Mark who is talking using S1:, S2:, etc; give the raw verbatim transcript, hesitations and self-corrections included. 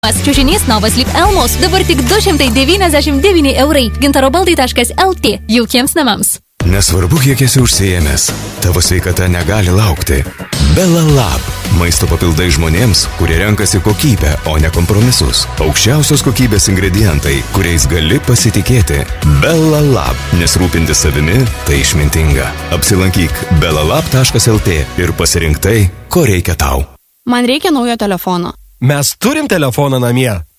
S1: Čiužinys Novas Lip Elmos dabar tik du šimtai devyniasdešimt devyni eurai. Gintarobaldai taškas el tė jaukiems namams.
S2: Nesvarbu, kiek esi užsiėmęs, tavo sveikata negali laukti. Bella Lab. Maisto papildai žmonėms, kurie renkasi kokybę, o ne kompromisus. Aukščiausios kokybės ingredientai, kuriais gali pasitikėti. Bella Lab. Nes rūpintis savimi – tai išmintinga. Apsilankyk bella lab taškas el tė ir pasirink tai, ko reikia tau.
S3: Man reikia naujo telefono.
S4: Mes turim telefoną namie.